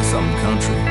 some country.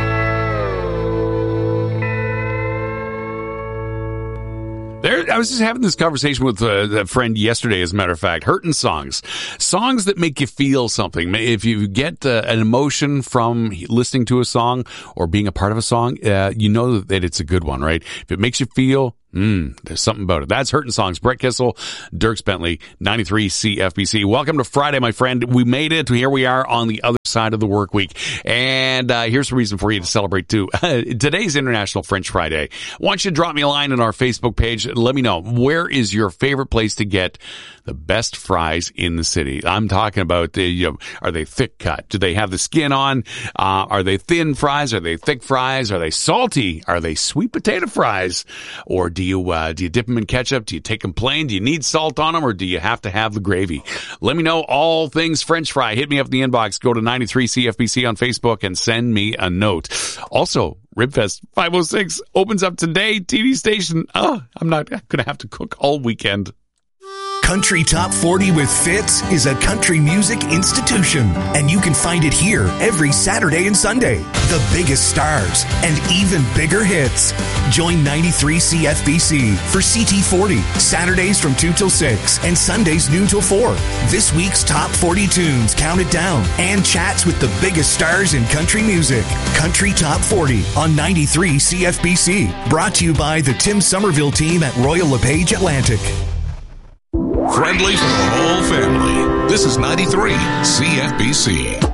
I was just having this conversation with a friend yesterday, as a matter of fact. Hurtin' songs. Songs that make you feel something. If you get an emotion from listening to a song or being a part of a song, you know that it's a good one, right? If it makes you feel, there's something about it. That's Hurtin' Songs. Brett Kissel, Dierks Bentley, 93 CFBC. Welcome to Friday, my friend. We made it. Here we are on the other side of the work week. And here's the reason for you to celebrate, too. Today's International French Friday. I want you to drop me a line on our Facebook page. Let me know, where is your favorite place to get the best fries in the city? I'm talking about, are they thick cut? Do they have the skin on? Are they thin fries? Are they thick fries? Are they salty? Are they sweet potato fries? Or do you dip them in ketchup? Do you take them plain? Do you need salt on them, or do you have to have the gravy? Let me know all things French fry. Hit me up in the inbox. Go to 93 CFBC on Facebook and send me a note. Also, Ribfest 506 opens up today. TV station. I'm not going to have to cook all weekend. Country Top 40 with Fitz is a country music institution, and you can find it here every Saturday and Sunday. The biggest stars and even bigger hits. Join 93 CFBC for CT40, Saturdays from 2 till 6 and Sundays noon till 4. This week's Top 40 tunes counted down and chats with the biggest stars in country music. Country Top 40 on 93 CFBC. Brought to you by the Tim Somerville team at Royal LePage Atlantic. Friendly for the whole family. This is 93 CFBC.